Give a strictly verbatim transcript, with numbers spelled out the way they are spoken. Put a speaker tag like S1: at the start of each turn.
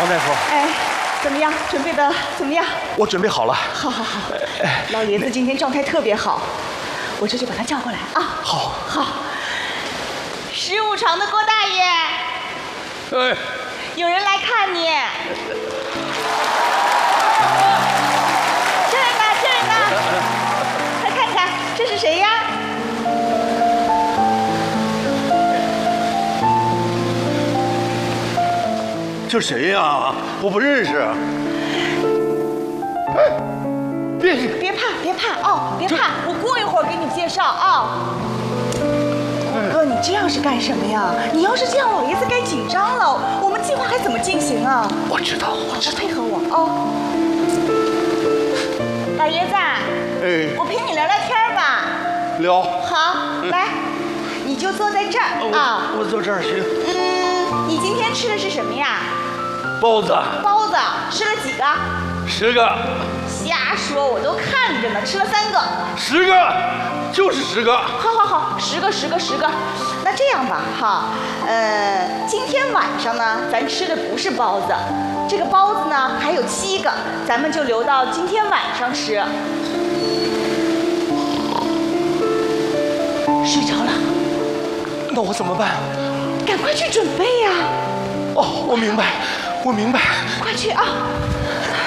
S1: 王大夫，
S2: 哎，怎么样？准备的怎么样？
S1: 我准备好了。
S2: 好好好，老爷子今天状态特别好，我这就把他叫过来啊。
S1: 好，
S2: 好。十五床的郭大爷，
S1: 哎，
S2: 有人来看你。这儿呢，这儿呢，快看看，这是谁呀？
S3: 这谁呀？我不认识。哎，别
S2: 别怕，别怕哦，别怕，我过一会儿给你介绍啊。哥，你这样是干什么呀？你要是这样，老爷子该紧张了，我们计划还怎么进行啊？
S1: 我知道，我知道，
S2: 配合我哦。老爷子，
S3: 哎，
S2: 我陪你聊聊天吧。
S3: 聊。
S2: 好，来，你就坐在这儿啊。
S3: 我坐这儿行。
S2: 嗯，你今天吃的是什么呀？
S3: 包子。
S2: 包子吃了几个？
S3: 十个。
S2: 瞎说，我都看着呢，吃了三个。
S3: 十个，就是十个。
S2: 好好好，十个十个十个。那这样吧，哈，呃，今天晚上呢，咱吃的不是包子，这个包子呢还有七个，咱们就留到今天晚上吃。睡着了，
S1: 那我怎么办？
S2: 赶快去准备呀！
S1: 哦，我明白，我明白。
S2: 快去啊！